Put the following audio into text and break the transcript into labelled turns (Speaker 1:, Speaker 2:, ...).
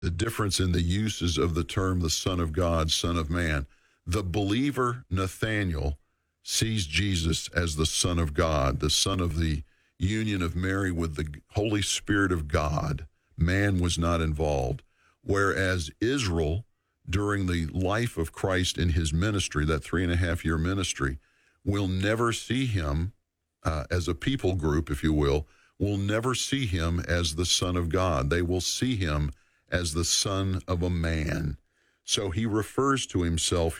Speaker 1: The difference in the uses of the term the Son of God, Son of Man. The believer Nathanael sees Jesus as the Son of God, the Son of the union of Mary with the Holy Spirit of God. Man was not involved. Whereas Israel, during the life of Christ in his ministry, that 3.5-year ministry, will never see him as a people group, if you will never see him as the Son of God. They will see him as the son of a man. So he refers to himself